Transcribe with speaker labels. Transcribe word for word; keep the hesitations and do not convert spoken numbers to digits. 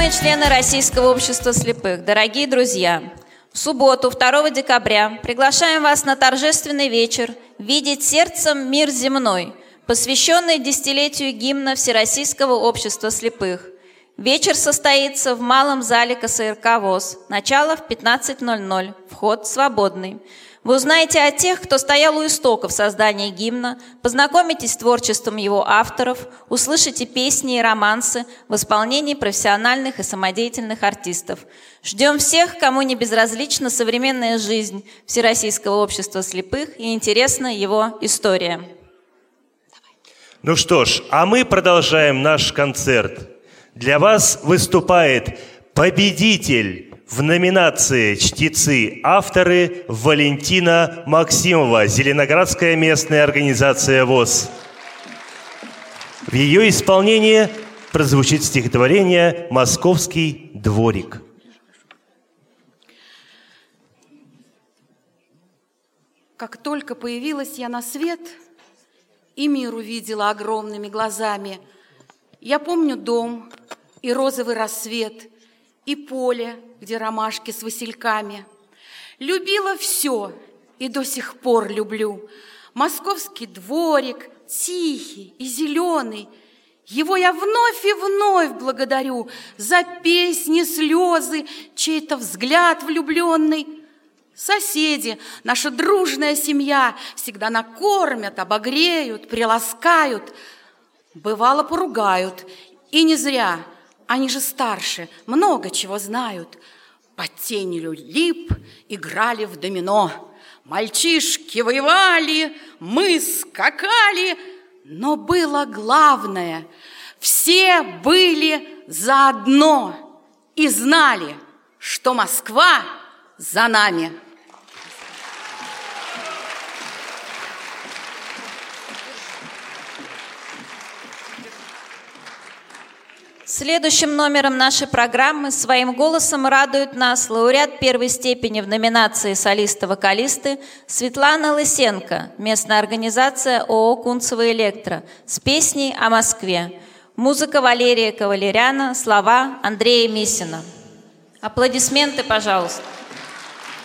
Speaker 1: Уважаемые члены Российского общества слепых, дорогие друзья, в субботу, второго декабря, приглашаем вас на торжественный вечер «Видеть сердцем мир земной», посвященный десятилетию гимна Всероссийского общества слепых. Вечер состоится в малом зале ка эс эр ка ВОС. Начало в пятнадцать ноль ноль. Вход свободный. Вы узнаете о тех, кто стоял у истоков создания гимна, познакомитесь с творчеством его авторов, услышите песни и романсы в исполнении профессиональных и самодеятельных артистов. Ждем всех, кому не безразлична современная жизнь Всероссийского общества слепых и интересна его история.
Speaker 2: Ну что ж, а мы продолжаем наш концерт. Для вас выступает победитель в номинации «Чтецы авторы» Валентина Максимова, Зеленоградская местная организация ВОС. В ее исполнении прозвучит стихотворение «Московский дворик».
Speaker 3: Как только появилась я на свет и мир увидела огромными глазами, я помню дом и розовый рассвет, и поле, где ромашки с васильками. Любила все и до сих пор люблю. Московский дворик, тихий и зеленый. Его я вновь и вновь благодарю за песни, слезы, чей-то взгляд влюбленный. Соседи, наша дружная семья, всегда накормят, обогреют, приласкают. Бывало, поругают, и не зря. Они же старше, много чего знают. Под тенью лип играли в домино. Мальчишки воевали, мы скакали. Но было главное, все были заодно и знали, что Москва за нами.
Speaker 1: Следующим номером нашей программы своим голосом радует нас лауреат первой степени в номинации «Солисты-вокалисты» Светлана Лысенко, местная организация ООО «Кунцево Электро», с песней о Москве. Музыка Валерия Кавалеряна, слова Андрея Мисина. Аплодисменты, пожалуйста.